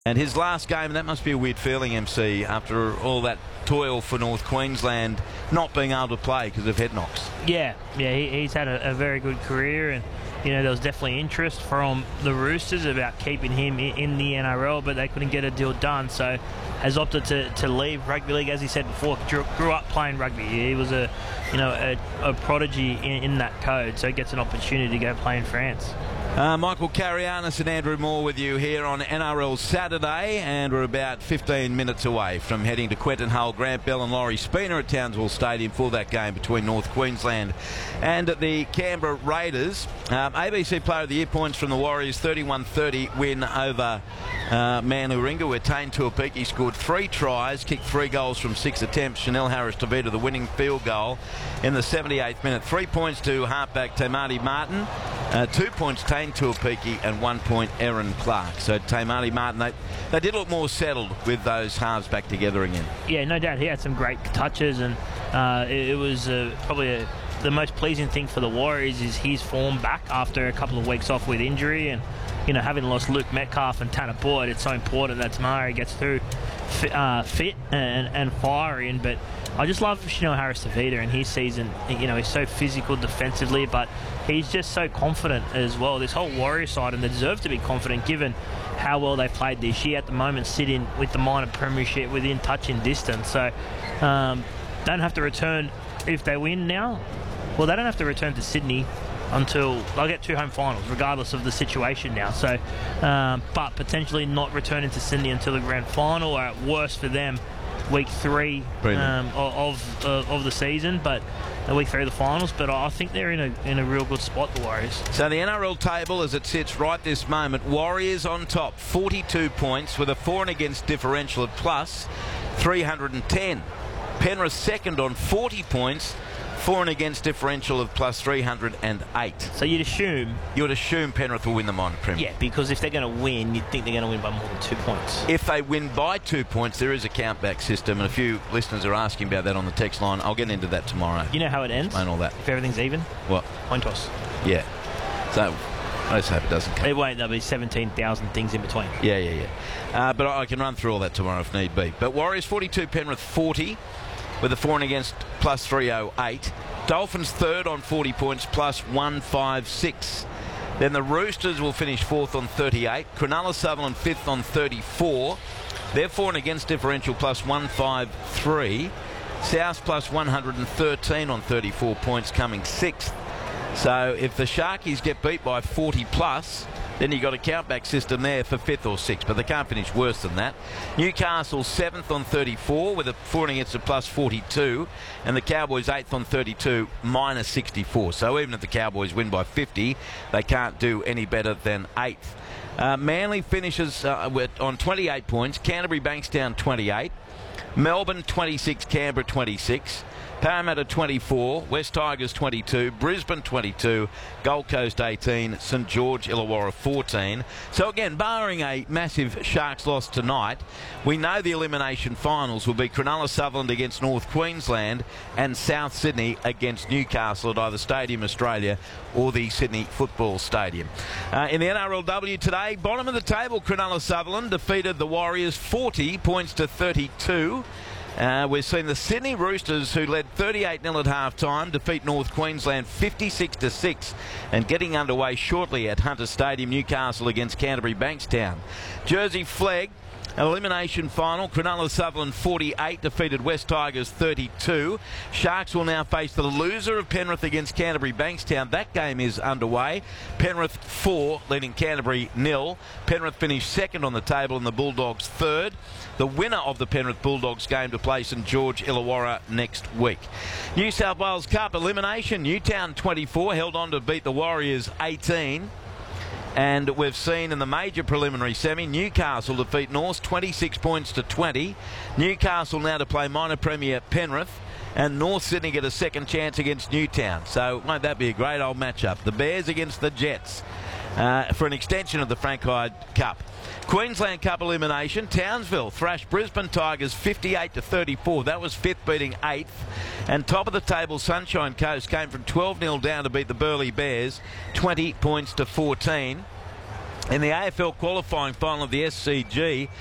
And his last game, that must be a weird feeling, MC, after all that toil for North Queensland, not being able to play because of head knocks. Yeah, he's had a very good career, and there was definitely interest from the Roosters about keeping him in the NRL, but they couldn't get a deal done, so has opted to leave rugby league. As he said before, grew up playing rugby. He was a prodigy in that code, so he gets an opportunity to go play in France. Michael Carianis and Andrew Moore with you here on NRL Saturday, and we're about 15 minutes away from heading to Quentin Hull, Grant Bell and Laurie Spina at Townsville Stadium for that game between North Queensland and the Canberra Raiders. ABC Player of the Year points from the Warriors, 31-30 win over Manuringa, where Tane Tuapiki scored 3 tries, kicked 3 goals from 6 attempts. Chanel Harris-Tavita the winning field goal in the 78th minute. 3 points to halfback Tamati Martin, 2 points Tane Tuapiki and 1 point Aaron Clark. So Tamati Martin, they did look more settled with those halves back together again. Yeah, no doubt. He had some great touches, and it was probably the most pleasing thing for the Warriors is his form back after a couple of weeks off with injury, and having lost Luke Metcalf and Tanner Boyd, it's so important that Tamari gets through fit and firing. But I just love Chanel Harris-Tavita in his season. He's so physical defensively, but he's just so confident as well. This whole Warrior side, and they deserve to be confident given how well they played this year. At the moment, sitting with the minor premiership within touching distance. So don't have to return if they win now. Well, they don't have to return to Sydney until they'll get 2 home finals, regardless of the situation now. So, but potentially not returning to Sydney until the grand final, or at worst for them, week 3 of the season. But week 3 of the finals. But I think they're in a real good spot, the Warriors. So the NRL table, as it sits right this moment, Warriors on top, 42 points with a for and against differential of plus 310. Penrith second on 40 points. For and against differential of plus 308. So you'd assume Penrith will win the minor premium. Yeah, because if they're going to win, you'd think they're going to win by more than 2 points. If they win by 2 points, there is a countback system, and a few listeners are asking about that on the text line. I'll get into that tomorrow. You know how it ends? And all that. If everything's even? What? Coin toss. Yeah. So I just hope it doesn't come. It won't. There'll be 17,000 things in between. Yeah. But I can run through all that tomorrow if need be. But Warriors 42, Penrith 40. With a for and against plus 308. Dolphins third on 40 points plus 156. Then the Roosters will finish fourth on 38. Cronulla Sutherland fifth on 34. Their for and against differential plus 153. South plus 113 on 34 points, coming sixth. So if the Sharkies get beat by 40 plus, then you've got a countback system there for 5th or 6th, but they can't finish worse than that. Newcastle 7th on 34 with a for and against a plus 42, and the Cowboys 8th on 32 minus 64. So even if the Cowboys win by 50, they can't do any better than 8th. Manly finishes on 28 points, Canterbury Bankstown 28, Melbourne 26, Canberra 26. Parramatta 24, West Tigers 22, Brisbane 22, Gold Coast 18, St George Illawarra 14. So again, barring a massive Sharks loss tonight, we know the elimination finals will be Cronulla Sutherland against North Queensland and South Sydney against Newcastle at either Stadium Australia or the Sydney Football Stadium. In the NRLW today, bottom of the table, Cronulla Sutherland defeated the Warriors 40 points to 32. We've seen the Sydney Roosters, who led 38-0 at half-time, defeat North Queensland 56-6 and getting underway shortly at Hunter Stadium, Newcastle against Canterbury Bankstown. Jersey Flegg, elimination final, Cronulla Sutherland 48, defeated West Tigers 32. Sharks will now face the loser of Penrith against Canterbury Bankstown. That game is underway. Penrith 4, leading Canterbury 0. Penrith finished second on the table and the Bulldogs third. The winner of the Penrith Bulldogs game to play St George Illawarra next week. New South Wales Cup elimination, Newtown 24 held on to beat the Warriors 18. And we've seen in the major preliminary semi, Newcastle defeat North 26 points to 20. Newcastle now to play minor premier Penrith. And North Sydney get a second chance against Newtown. So won't that be a great old matchup? The Bears against the Jets for an extension of the Frank Hyde Cup. Queensland Cup elimination, Townsville thrashed Brisbane Tigers 58-34. That was 5th beating 8th. And top of the table, Sunshine Coast came from 12-0 down to beat the Burleigh Bears 20 points to 14. In the AFL qualifying final of the SCG,